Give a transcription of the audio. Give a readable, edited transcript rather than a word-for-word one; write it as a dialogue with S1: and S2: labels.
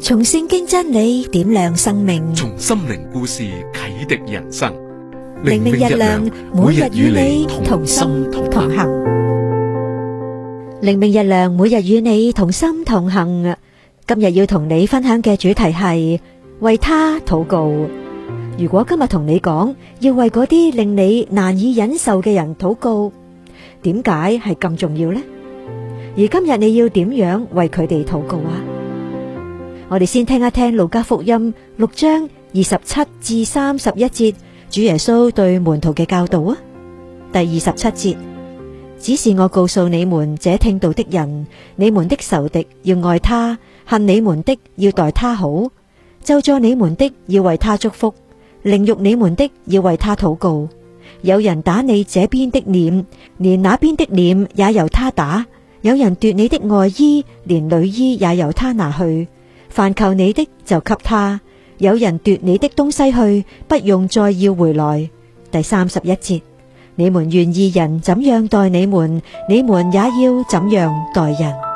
S1: 從聖經真理點亮生命，
S2: 從心靈故事啟迪人生。
S1: 靈命日亮，每日與你同心同行。靈命日亮，每日與你同心同行。今日要同你分享嘅主題係為他禱告。如果今日同你講要為嗰啲令你難以忍受嘅人禱告，點解係咁重要呢？而今日你要點樣為佢哋禱告啊？我哋先聽一聽路加福音6章27至31節，主耶穌對門徒嘅教導啊。第27節，只是我告訴你們這聽道的人，你們的仇敵要愛他，恨你們的要待他好，咒詛你們的要為他祝福，凌辱你們的要為他禱告。有人打你這邊的臉，連那邊的臉也由他打；有人奪你的外衣，連裡衣也由他拿去。凡求你的就給他，有人奪你的東西去，不用再要回來。第31節，你們願意人怎樣待你們，你們也要怎樣待人。